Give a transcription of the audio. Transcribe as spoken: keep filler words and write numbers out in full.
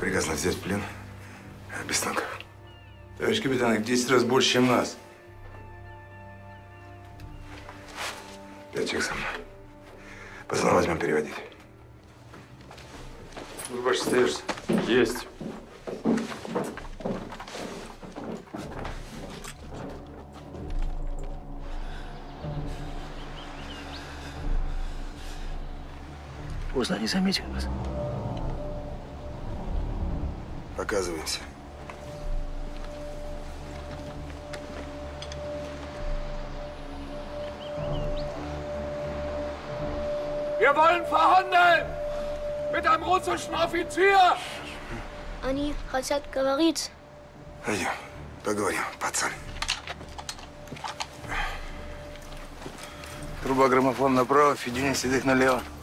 приказ нас взять в плен. Без танков. Товарищ капитан, их в десять раз больше, чем нас. Пять человек со мной. Пацана возьмем переводить. Бурбаш, остаешься? Есть. Поздно, не заметил вас. Показываемся. Wir wollen verhandeln! Mit einem russischen Offizier! Они хотят говорить. Пойдем, поговорим, пацан. Труба граммофон направо, Федюня Седых налево.